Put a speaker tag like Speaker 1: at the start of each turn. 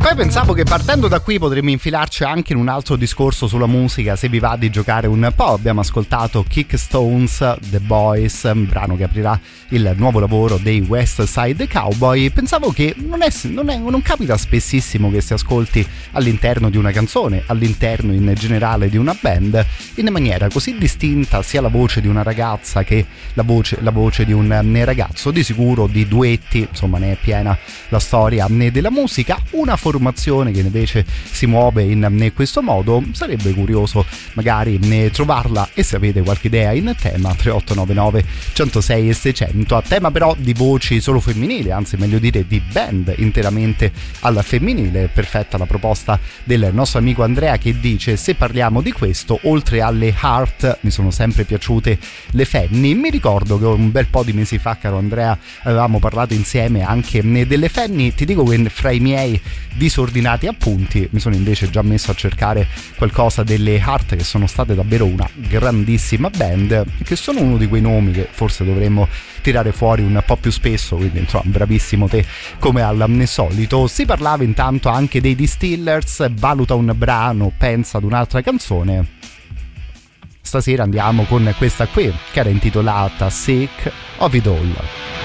Speaker 1: poi pensavo che partendo da qui potremmo infilarci anche in un altro discorso sulla musica, se vi va di giocare un po'. Abbiamo ascoltato Kickstones, The Boys, brano che aprirà il nuovo lavoro dei West Side Cowboy. Pensavo che non capita spessissimo che si ascolti all'interno di una canzone, all'interno in generale di una band, in maniera così distinta sia la voce di una ragazza che la voce di un ragazzo. Di sicuro di duetti, insomma, ne è piena la storia della musica. Una formazione che invece si muove in questo modo, sarebbe curioso magari trovarla, e se avete qualche idea in tema 3899 106 e 600, a tema però di voci solo femminili, anzi meglio dire di band interamente al femminile. Perfetta la proposta del nostro amico Andrea, che dice: se parliamo di questo, oltre alle Heart mi sono sempre piaciute le Fanny. Mi ricordo che un bel po' di mesi fa, caro Andrea, avevamo parlato insieme anche delle Fanny. Ti dico che fra i miei disordinati appunti mi sono invece già messo a cercare qualcosa delle Heart, che sono state davvero una grandissima band, che sono uno di quei nomi che forse dovremmo tirare fuori un po' più spesso, quindi insomma bravissimo te come al solito. Si parlava intanto anche dei Distillers, valuta un brano, pensa ad un'altra canzone. Stasera andiamo con questa qui, che era intitolata Sick of It All.